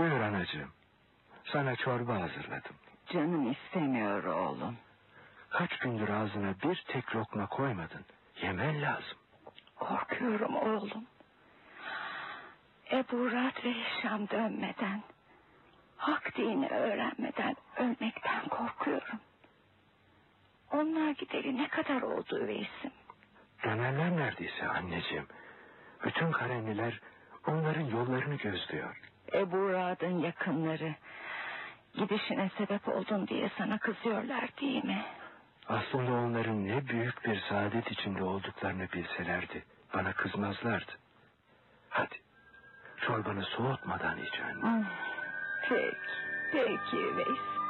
Buyur anacığım. Sana çorba hazırladım. Canım istemiyor oğlum. Kaç gündür ağzına bir tek lokma koymadın. Yemen lazım. Korkuyorum oğlum. Ebu Rad ve Hişam dönmeden, hak dini öğrenmeden ölmekten korkuyorum. Onlar gideli ne kadar oldu üveysim? Dönerler neredeyse anneciğim. Bütün Karenliler onların yollarını gözlüyor. Ebu Rad'ın yakınları gidişine sebep oldun diye sana kızıyorlar değil mi? Aslında onların ne büyük bir saadet içinde olduklarını bilselerdi bana kızmazlardı. Hadi çorbanı soğutmadan iç anne. Peki Veys.